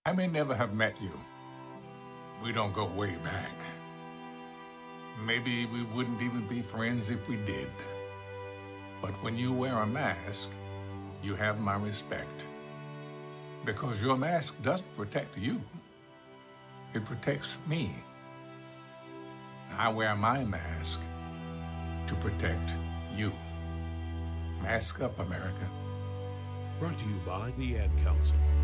I may never have met you. We don't go way back. Maybe we wouldn't even be friends if we did. But when you wear a mask, you have my respect. Because your mask doesn't protect you, it protects me. I wear my mask to protect you. Mask up, America. Brought to you by the Ad Council.